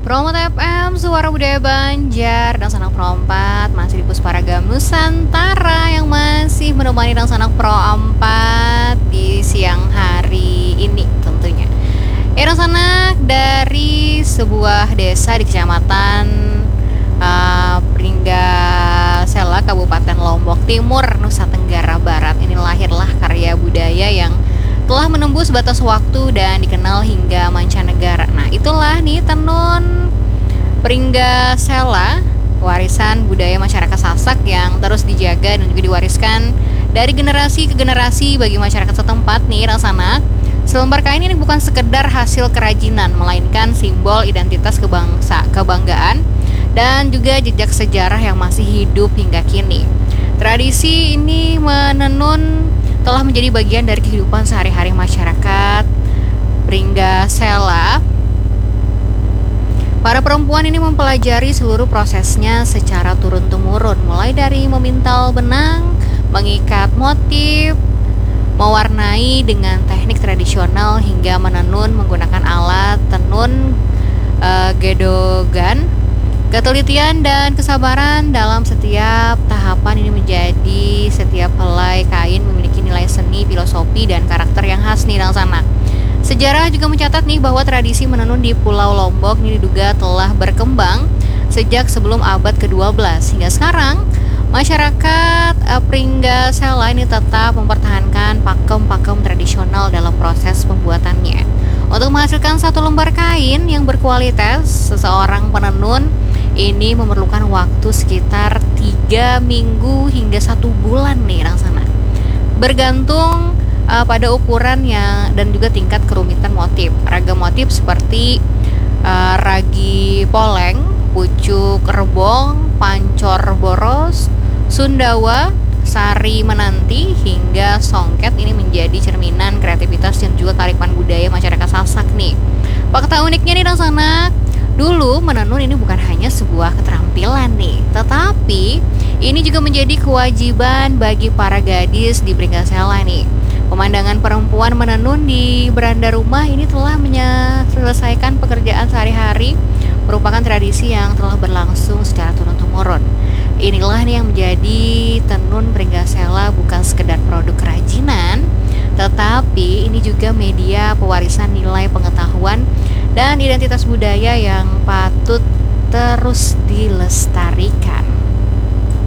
Promo FM, Suara Budaya Banjar, dan Sanak Pro 4 masih di Pusparagam Nusantara yang masih menemani dan Sanak Pro 4 di siang hari ini tentunya. Dan Sanak dari sebuah desa di kecamatan Pringgasela, Kabupaten Lombok Timur, Nusa Tenggara Barat. Ini lahirlah karya budaya yang telah menembus batas waktu dan dikenal hingga mancanegara. Nah, itulah nih tenun Pringgasela, warisan budaya masyarakat Sasak yang terus dijaga dan juga diwariskan dari generasi ke generasi bagi masyarakat setempat nih Sanak. Selembar kain ini bukan sekedar hasil kerajinan, melainkan simbol identitas kebanggaan dan juga jejak sejarah yang masih hidup hingga kini. Tradisi ini menenun telah menjadi bagian dari kehidupan sehari-hari masyarakat Pringgasela. Para perempuan ini mempelajari seluruh prosesnya secara turun-temurun, mulai dari memintal benang, mengikat motif, mewarnai dengan teknik tradisional, hingga menenun menggunakan alat tenun gedogan. Ketelitian dan kesabaran dalam setiap tahapan ini menjadi setiap helai kain memiliki nilai seni, filosofi, dan karakter yang khas nih Sanak. Sejarah juga mencatat nih bahwa tradisi menenun di Pulau Lombok ini diduga telah berkembang sejak sebelum abad ke-12 hingga sekarang. Masyarakat Pringgasela ini tetap mempertahankan pakem-pakem tradisional dalam proses pembuatannya. Untuk menghasilkan satu lembar kain yang berkualitas, seseorang penenun ini memerlukan waktu sekitar 3 minggu hingga 1 bulan nih Sanak. Bergantung pada ukuran dan juga tingkat kerumitan motif. Ragam motif seperti ragi poleng, pucuk rebong, pancor boros, sundawa, sari menanti, hingga songket ini menjadi cerminan kreativitas dan juga kearifan budaya masyarakat Sasak nih. Fakta uniknya nih Sanak, dulu menenun ini bukan hanya sebuah keterampilan nih, tetapi ini juga menjadi kewajiban bagi para gadis di Pringgasela nih. Pemandangan perempuan menenun di beranda rumah ini telah menyelesaikan pekerjaan sehari-hari, merupakan tradisi yang telah berlangsung secara turun-temurun. Inilah nih yang menjadi tenun Pringgasela, bukan sekedar produk kerajinan, tetapi ini juga media pewarisan nilai pengetahuan dan identitas budaya yang patut terus dilestarikan.